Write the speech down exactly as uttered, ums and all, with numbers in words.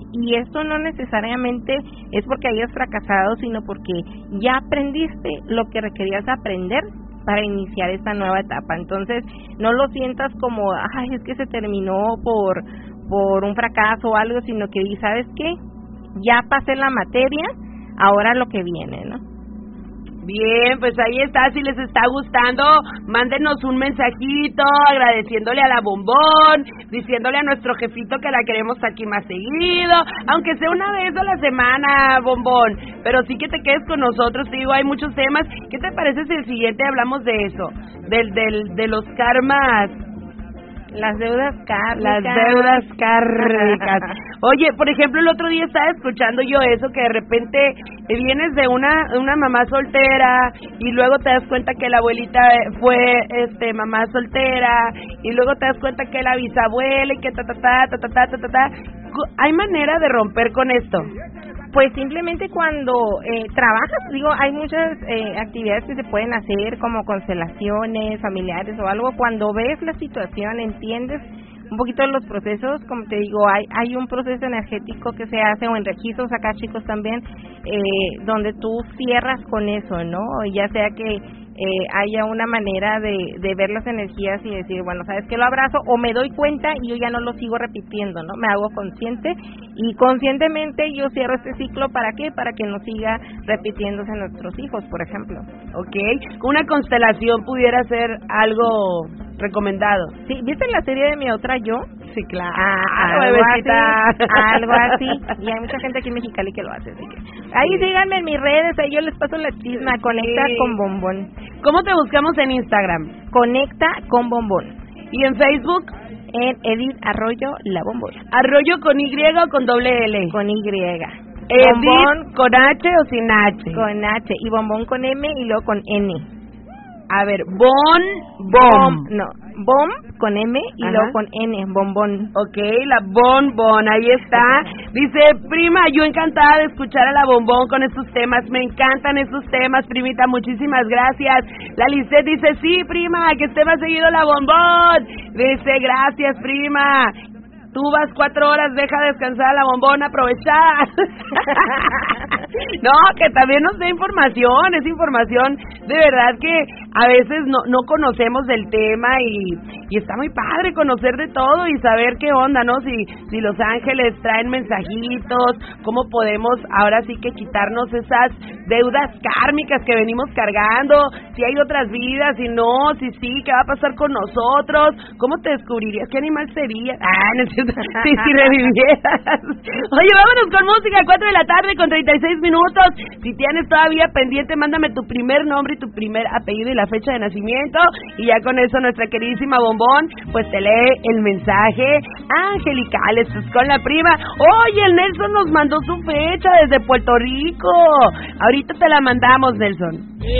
y esto no necesariamente es porque hayas fracasado, sino porque ya aprendiste lo que requerías aprender para iniciar esta nueva etapa. Entonces, no lo sientas como, ay, es que se terminó por por un fracaso o algo, sino que, ¿sabes qué? Ya pasé la materia, ahora lo que viene, ¿no? Bien, pues ahí está, si les está gustando, mándenos un mensajito agradeciéndole a la Bombón, diciéndole a nuestro jefito que la queremos aquí más seguido, aunque sea una vez a la semana, Bombón, pero sí que te quedes con nosotros, te digo, hay muchos temas. ¿Qué te parece si el siguiente hablamos de eso, del, del, de los karmas? Las deudas kármicas. Las deudas kármicas. Oye, por ejemplo, el otro día estaba escuchando yo eso, que de repente vienes de una una mamá soltera y luego te das cuenta que la abuelita fue este mamá soltera y luego te das cuenta que la bisabuela y que ta ta ta ta ta ta ta ta, ta. ¿Hay manera de romper con esto? Pues simplemente cuando eh, trabajas, digo, hay muchas eh, actividades que se pueden hacer como constelaciones familiares o algo. Cuando ves la situación, entiendes un poquito de los procesos, como te digo, hay hay un proceso energético que se hace, o en registros acá, chicos, también, eh, donde tú cierras con eso, ¿no? Ya sea que eh, haya una manera de, de ver las energías y decir, bueno, ¿sabes qué? Lo abrazo, o me doy cuenta y yo ya no lo sigo repitiendo, ¿no? Me hago consciente y conscientemente yo cierro este ciclo. ¿Para qué? Para que no siga repitiéndose en nuestros hijos, por ejemplo. Ok, una constelación pudiera ser algo recomendado. Sí, ¿viste la serie de Mi Otra Yo? Sí, claro. Ah, algo así, algo así. Y hay mucha gente aquí en Mexicali que lo hace, así que ahí sí. Síganme en mis redes, ahí yo les paso la chisma. Conecta sí. con Bombón. ¿Cómo te buscamos en Instagram? Conecta con Bombón. ¿Y en Facebook? En Edith Arroyo La Bombón. ¿Arroyo con Y o con doble L? Con Y. ¿Edith con H o sin H? Con H. Y Bombón con M y luego con N. A ver, bon, bom. bom no, bom con M y Ajá. luego con N, bombón. Ok, la bombón, ahí está. Dice, prima, yo encantada de escuchar a la Bombón con estos temas. Me encantan estos temas, primita, muchísimas gracias. La Lisette dice, sí, prima, que esté más seguido la Bombón. Dice, gracias, prima. Tú vas cuatro horas, deja descansar a la Bombón, aprovechar. No, que también nos dé información, es información de verdad que a veces no no conocemos del tema y, y está muy padre conocer de todo y saber qué onda, ¿no? Si si los ángeles traen mensajitos, cómo podemos ahora sí que quitarnos esas deudas kármicas que venimos cargando, si hay otras vidas, si no, si sí, qué va a pasar con nosotros, cómo te descubrirías, qué animal serías, ah, no es cierto, si, si revivieras. Oye, vámonos con música, cuatro de la tarde con treinta y seis minutos. Si tienes todavía pendiente, mándame tu primer nombre y tu primer apellido y la fecha de nacimiento, y ya con eso nuestra queridísima Bombón pues te lee el mensaje angelical. Esto es con la prima. Oye, el Nelson nos mandó su fecha desde Puerto Rico. Ahorita te la mandamos, Nelson.